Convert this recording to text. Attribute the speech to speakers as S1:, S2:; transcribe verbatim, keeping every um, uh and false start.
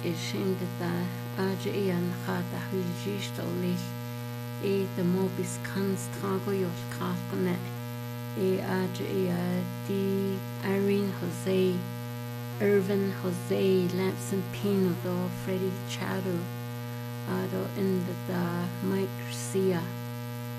S1: is sin de aja é an chata huijístal é de mobis canstrago yos cascone é aja é di Irene Jose, Irvin Jose, Lamson Pino do Freddie Chadu, ado in the Mike Garcia.